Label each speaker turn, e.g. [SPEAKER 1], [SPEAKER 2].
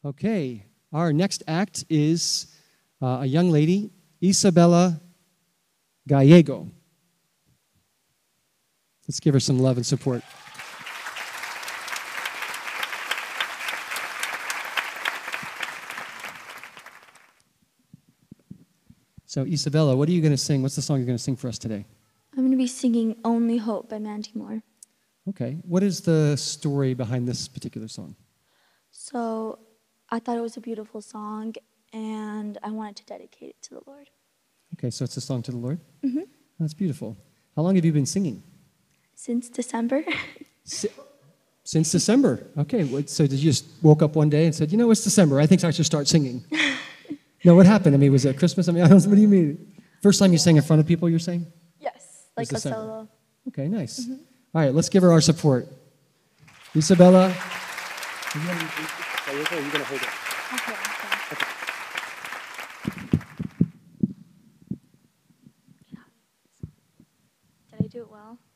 [SPEAKER 1] Okay, our next act is a young lady, Isabella Gallego. Let's give her some love and support. So Isabella, what are you going to sing? What's the song you're going to sing for us today?
[SPEAKER 2] I'm going to be singing Only Hope by Mandy Moore.
[SPEAKER 1] Okay, what is the story behind this particular song?
[SPEAKER 2] So I thought it was a beautiful song, and I wanted to dedicate it to the Lord.
[SPEAKER 1] Okay, so it's a song to the Lord?
[SPEAKER 2] Mm-hmm.
[SPEAKER 1] That's beautiful. How long have you been singing?
[SPEAKER 2] Since December.
[SPEAKER 1] Since December. Okay, so did you just woke up one day and said, you know, it's December, I think I should start singing? No, what happened? I mean, was it Christmas? I mean, what do you mean? First time you sang in front of people, you're saying?
[SPEAKER 2] Yes, like a solo.
[SPEAKER 1] Okay, nice.
[SPEAKER 2] Mm-hmm.
[SPEAKER 1] All right, let's give her our support. Isabella. Are you going to hold it?
[SPEAKER 2] Okay. Did I do it well?